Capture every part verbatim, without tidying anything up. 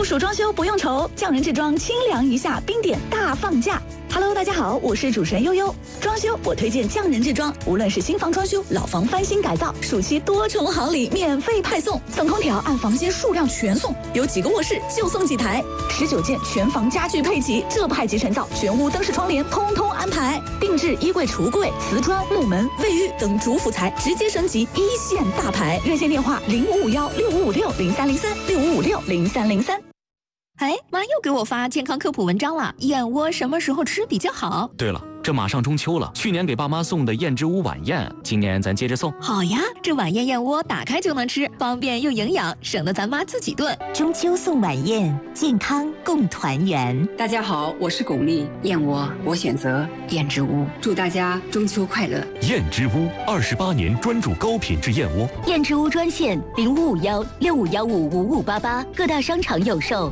酷暑装修不用愁，匠人制装清凉一下，冰点大放价。Hello， 大家好，我是主持人悠悠。装修我推荐匠人制装，无论是新房装修、老房翻新改造，暑期多重好礼免费派送，送空调按房间数量全送，有几个卧室就送几台，十九件全房家具配齐，这派级成造，全屋灯饰窗帘通通安排，定制衣柜、橱柜、瓷砖、木门、卫浴等主辅材直接升级一线大牌。热线电话零五五幺六五五六零三零三六五五六零三零三。 哎，妈又给我发健康科普文章了，燕窝什么时候吃比较好？ 对了，这马上中秋了，去年给爸妈送的燕之屋晚宴，今年咱接着送。 好呀，这晚宴燕窝打开就能吃，方便又营养，省得咱妈自己炖。 中秋送晚宴，健康共团圆。 大家好，我是巩俐，燕窝我选择燕之屋，祝大家中秋快乐。 燕之屋二十八年专注高品质燕窝。 燕之屋专线零五五幺六五幺五五五八八，各大商场有售。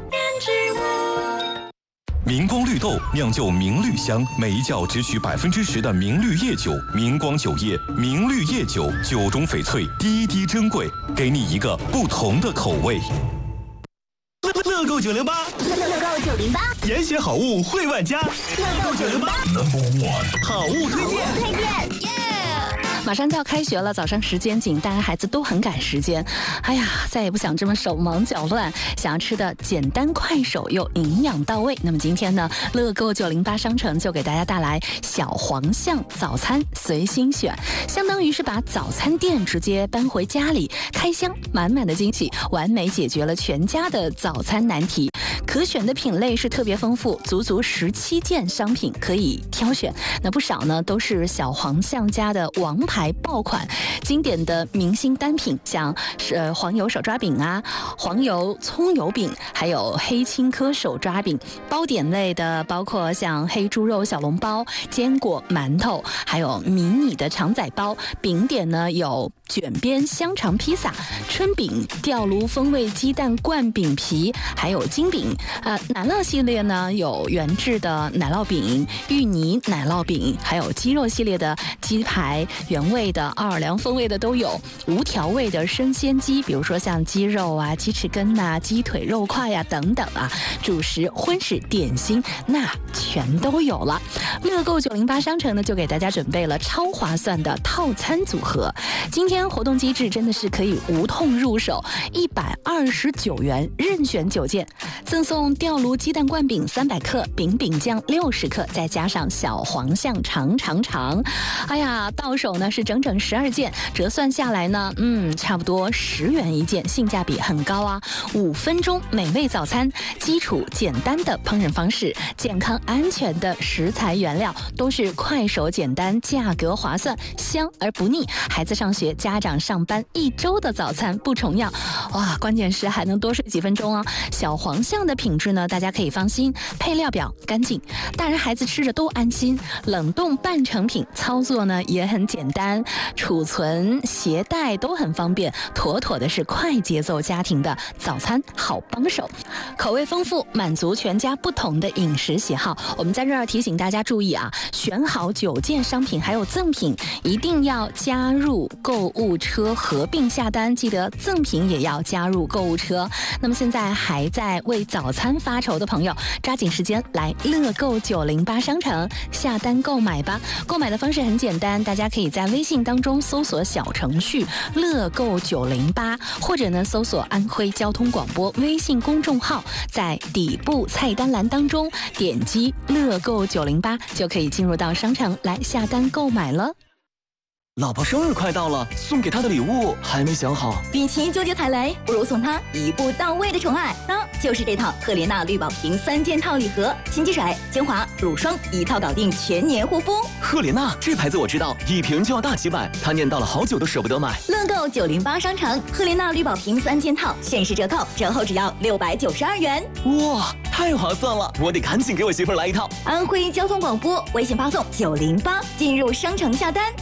明光绿豆酿就明绿香，每一窖只取百分之十的明绿叶酒。明光酒业明绿叶酒，酒中翡翠，滴滴珍贵，给你一个不同的口味。 乐乐购九零八， 乐乐购九零八， 严选好物惠万家。乐购九零八 ，Number One， 好物推荐， 推荐。 马上就要开学了，早上时间紧，大家孩子都很赶时间。哎呀，再也不想这么手忙脚乱，想要吃的简单快手又营养到位。那么今天呢，乐购九零八商城就给大家带来小黄象早餐随心选，相当于是把早餐店直接搬回家里，开箱满满的惊喜，完美解决了全家的早餐难题。可选的品类是特别丰富，足足十七件商品可以挑选。那不少呢都是小黄象家的王牌爆款，经典的明星单品，像是、呃、黄油手抓饼啊，黄油葱油饼，还有黑青稞手抓饼。包点类的包括像黑猪肉小笼包、坚果馒头，还有迷你的肠仔包。饼点呢有卷边香肠披萨、春饼、吊炉风味鸡蛋灌饼皮，还有金饼。呃，奶酪系列呢有原制的奶酪饼、芋泥奶酪饼，还有鸡肉系列的鸡排，原味的、奥尔良风味的都有，无调味的生鲜鸡，比如说像鸡肉啊、鸡翅根呐、鸡腿肉块呀、啊、等等啊，主食、荤食、点心那全都有了。乐购九零八商城呢就给大家准备了超划算的套餐组合，今天活动机制真的是可以无痛入手，一百二十九元任选九件，赠送吊炉鸡蛋灌饼三百克，饼饼酱六十克，再加上小黄象长长长。哎呀，到手呢是整整十二件，折算下来呢，嗯，差不多十元一件，性价比很高啊！五分钟美味早餐，基础简单的烹饪方式，健康安全的食材原料，都是快手简单，价格划算，香而不腻。孩子上学，家长上班，一周的早餐不重样。哇，关键是还能多睡几分钟啊！小黄象的品质呢，大家可以放心，配料表干净，大人孩子吃着都安心。冷冻半成品，操作呢也很简单，储存携带都很方便，妥妥的是快节奏家庭的早餐好帮手。口味丰富，满足全家不同的饮食喜好。我们在这儿提醒大家注意啊，选好九件商品还有赠品，一定要加入购物车合并下单，记得赠品也要加入购物车。那么现在还在为早餐发愁的朋友，抓紧时间来乐购九零八商城下单购买吧。购买的方式很简单，大家可以在微信当中搜索小程序乐购九零八，或者呢搜索安徽交通广播微信公众号，在底部菜单栏当中点击乐购九零八，就可以进入到商城来下单购买了。 老婆生日快到了，送给她的礼物还没想好。 与其纠结踩雷，不如送她一步到位的宠爱，那就是这套赫莲娜绿宝瓶三件套礼盒，新肌水、精华、乳霜一套搞定，全年护肤。 赫莲娜这牌子我知道，一瓶就要大几百，她念叨了好久都舍不得买。 乐购九零八商城赫莲娜绿宝瓶三件套限时折扣，折后只要六百九十二元。 哇，太划算了，我得赶紧给我媳妇儿来一套。 安徽交通广播微信发送九零八进入商城下单。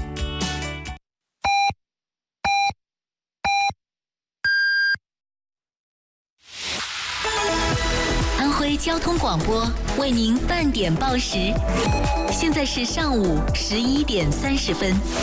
安徽交通广播为您半点报时，现在是上午十一点三十分。